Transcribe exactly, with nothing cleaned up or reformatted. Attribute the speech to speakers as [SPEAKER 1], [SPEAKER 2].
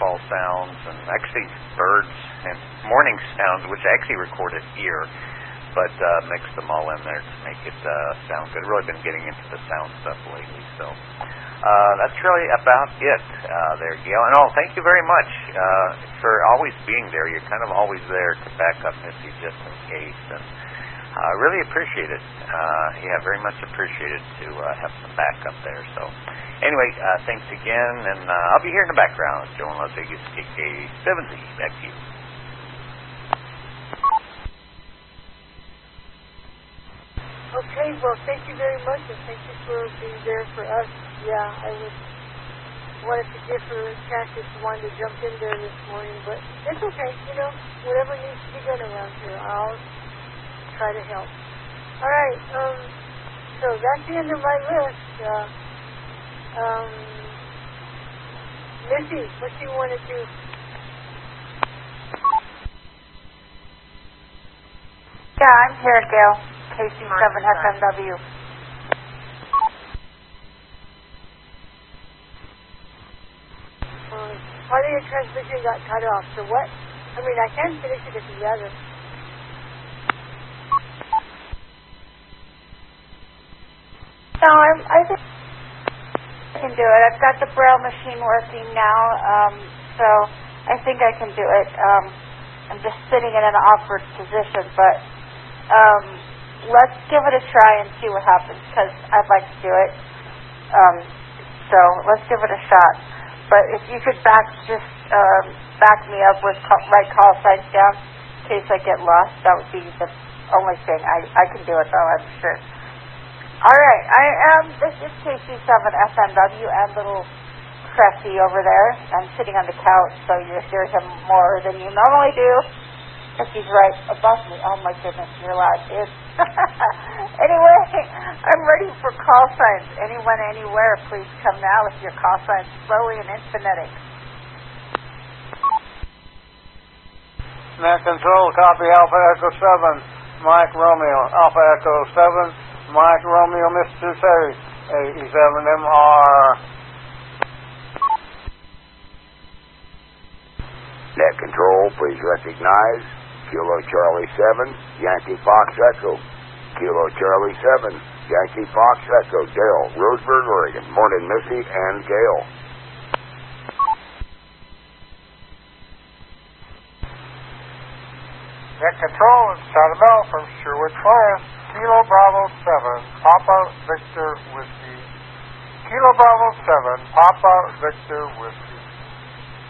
[SPEAKER 1] waterfall sounds and actually birds and morning sounds, which I actually recorded here, but uh, mixed them all in there to make it uh, sound good. Really been getting into the sound stuff lately, so uh, that's really about it uh, there, Gail. And oh, thank you very much uh, for always being there. You're kind of always there to back up Missy just in case, and I uh, really appreciate it. Uh, yeah, very much appreciated to uh, have some backup there. So anyway, uh, thanks again, and uh, I'll be here in the background. Joe in Las Vegas, K K seven Z. Back to you.
[SPEAKER 2] Okay, well, thank you very much, and thank you for being there for us. Yeah, I was wanted to give her a chance if she wanted to jump in there this morning, but it's okay. You know, whatever needs to be done around here, I'll try to help. All right, um, so that's the end of my list. Uh, um, Missy, what do you want to do?
[SPEAKER 3] Yeah, I'm here, Gail. K C seven F M W.
[SPEAKER 2] Um, part of your transmission got cut off, so what? I mean, I can finish it if you rather.
[SPEAKER 3] No, I'm, I think I can do it. I've got the Braille machine working now, um, so I think I can do it. Um, I'm just sitting in an awkward position, but um, let's give it a try and see what happens, because I'd like to do it. Um, so let's give it a shot. But if you could back just um, back me up with call, right call signs down in case I get lost, that would be the only thing. I, I can do it, though, I'm sure. All right, I am, this is K C seven F M W and little Cressy over there. I'm sitting on the couch, so you hear him more than you normally do. If he's right above me. Oh, my goodness, you're loud, dude. Anyway, I'm ready for call signs. Anyone, anywhere, please come now with your call signs slowly and in phonetics.
[SPEAKER 4] Net Control, copy Alpha Echo seven, Mike Romeo, Alpha Echo seven, Mike Romeo, Mister Terry, eighty-seven M R.
[SPEAKER 5] Net Control, please recognize Kilo Charlie seven, Yankee Fox Echo. Kilo Charlie seven, Yankee Fox Echo. Dale, Roseburg, Oregon. Morning, Missy and Gail.
[SPEAKER 4] Net Control, it's Shadow Bell from Sherwood Forest. Kilo Bravo seven, Papa Victor Whiskey. Kilo Bravo seven, Papa Victor Whiskey.